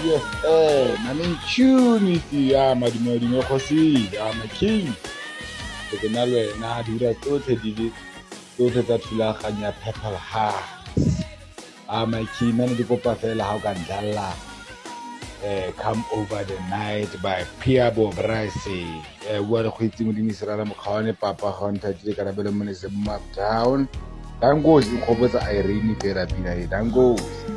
Yes, naning tunity ya madumodimo khosi ya making. Ke na le na dira tsotlhe di le tsotlhe tsa thulaganya Purple Hearts. Making ne di kopa fela ha o ka ndlala Come Over the Night by Piabo Bryce. Wa re go itse modimo Israel mokhawane papa ga ntha tse ka rabele mone se Uptown. Dangozi khobotsa Irene therapy na Dangozi.